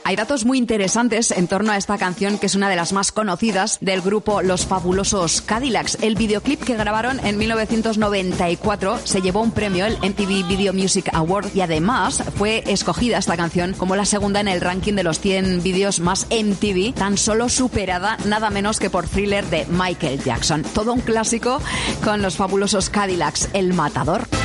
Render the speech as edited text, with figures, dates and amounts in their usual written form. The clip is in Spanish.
Hay datos muy interesantes en torno a esta canción, que es una de las más conocidas del grupo Los Fabulosos Cadillacs. El videoclip que grabaron en 1994 se llevó un premio, el MTV Video Music Award, y además fue escogida esta canción como la segunda en el ranking de los 100 vídeos más MTV, tan solo superada nada menos que por Thriller de Michael Jackson. Todo un clásico con Los Fabulosos Cadillacs, El Matador.